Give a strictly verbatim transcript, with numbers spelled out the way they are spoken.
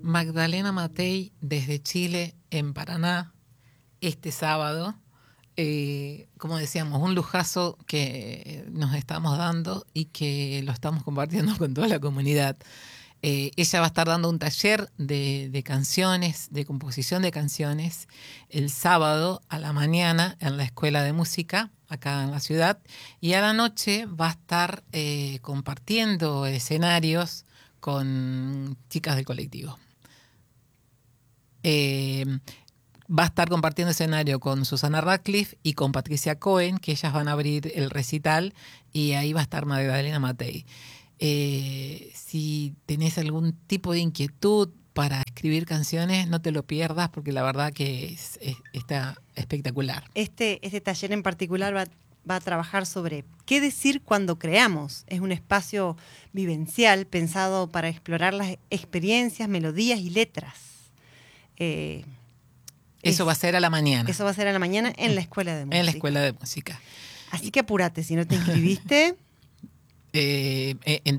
Magdalena Matei desde Chile en Paraná este sábado. Eh, como decíamos, un lujazo que nos estamos dando y que lo estamos compartiendo con toda la comunidad. Eh, ella va a estar dando un taller de, de canciones, de composición de canciones, el sábado a la mañana en la Escuela de Música, acá en la ciudad, y a la noche va a estar eh, compartiendo escenarios con chicas del colectivo. Eh, va a estar compartiendo escenario con Susana Radcliffe y con Patricia Cohen, que ellas van a abrir el recital, y ahí va a estar Magdalena Matei. Eh, si tenés algún tipo de inquietud para escribir canciones, no te lo pierdas, porque la verdad que es, es, está espectacular. Este, este taller en particular va, va a trabajar sobre qué decir cuando creamos. Es un espacio vivencial pensado para explorar las experiencias, melodías y letras. Eh, Eso es, va a ser a la mañana. Eso va a ser a la mañana en la Escuela de Música. En la Escuela de Música. Así que apúrate, si no te inscribiste. eh, en